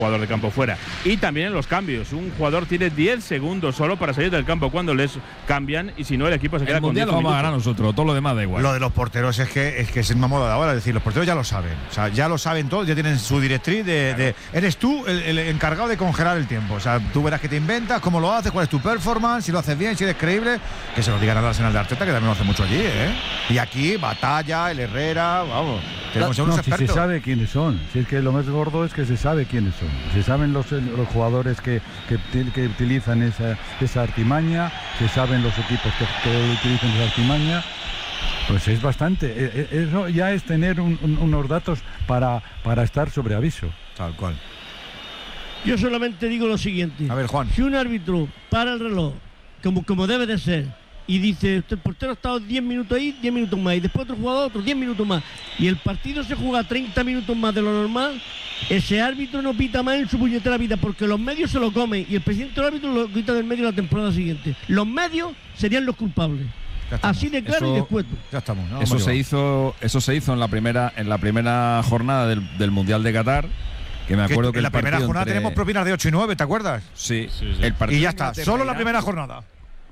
jugador de campo fuera. Y también en los cambios. Un jugador tiene 10 segundos solo para salir del campo cuando les cambian, y si no, el equipo se queda con 10 minutos. Vamos a ganar nosotros, todo lo demás da igual. Lo de los porteros es que es una moda de ahora. Es decir, los porteros ya lo saben. O sea, ya lo saben todos, ya tienen su directriz de eres tú el encargado de congelar el tiempo. O sea, tú verás qué te inventas, cómo lo haces, cuál es tu performance, si lo haces bien, si eres creíble. Que se lo digan al Arsenal de Arteta, que también lo hace mucho allí, ¿eh? Y aquí, Batalla, el Herrera, vamos. Tenemos unos expertos. Si se sabe quiénes son. Si es que lo más gordo es que se sabe quiénes son. Se saben los jugadores que utilizan esa artimaña, se saben los equipos que utilizan esa artimaña. Pues es bastante. Eso ya es tener unos datos para estar sobre aviso. Tal cual. Yo solamente digo lo siguiente. A ver, Juan. Si un árbitro para el reloj, como debe de ser, y dice, el portero ha estado 10 minutos ahí, 10 minutos más, y después otro jugador, otros 10 minutos más, y el partido se juega 30 minutos más de lo normal, ese árbitro no pita más en su puñetera vida, porque los medios se lo comen, y el presidente del árbitro lo quita del medio la temporada siguiente. Los medios serían los culpables. Así de claro y descuento. Ya estamos, ¿no? Eso se hizo en la primera jornada del Mundial de Qatar. Que me acuerdo que en la primera jornada tenemos propinas de 8 y 9, ¿te acuerdas? Sí. El y ya está, solo la primera jornada.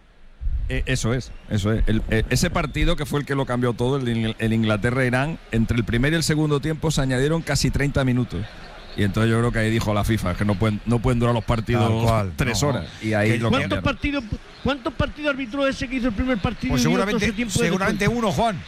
Eso es. Ese partido, que fue el que lo cambió todo, el Inglaterra-Irán, entre el primer y el segundo tiempo se añadieron casi 30 minutos. Y entonces yo creo que ahí dijo la FIFA que no pueden durar los partidos 3 horas. Y ahí lo ¿Cuántos partidos arbitró ese que hizo el primer partido? Pues seguramente uno, Juan.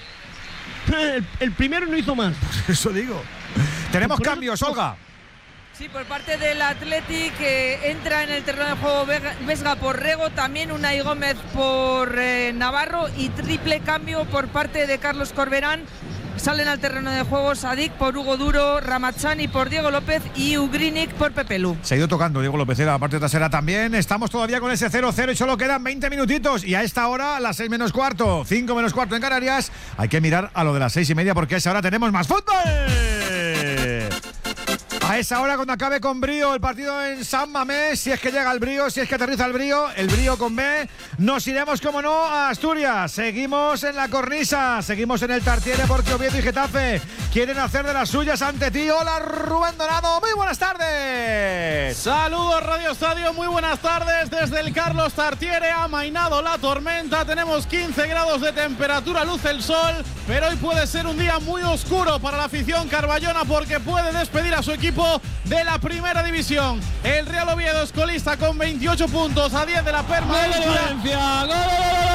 El primero no hizo más. Eso digo. Tenemos cambios, Olga. Sí, por parte del Athletic, que entra en el terreno de juego Vesga por Rego, también Unai Gómez por Navarro, y triple cambio por parte de Carlos Corberán. Salen al terreno de juego Sadik por Hugo Duro, Ramachani por Diego López y Ugrinic por Pepe Lu. Se ha ido tocando Diego López en la parte trasera también. Estamos todavía con ese 0-0 y solo quedan 20 minutitos. Y a esta hora, las 6 menos cuarto, 5 menos cuarto en Canarias, hay que mirar a lo de las 6:30, porque a esa hora tenemos más fútbol. A esa hora, cuando acabe con brío el partido en San Mamés, si es que llega el brío, si es que aterriza el brío con B, nos iremos, como no, a Asturias. Seguimos en la cornisa, seguimos en el Tartiere, porque Oviedo y Getafe quieren hacer de las suyas ante ti. Hola, Rubén Dorado, muy buenas tardes. Saludos, Radio Estadio, muy buenas tardes. Desde el Carlos Tartiere ha amainado la tormenta, tenemos 15 grados de temperatura, luce el sol, pero hoy puede ser un día muy oscuro para la afición carballona, porque puede despedir a su equipo de la primera división. El Real Oviedo es colista con 28 puntos a 10 de la permanencia.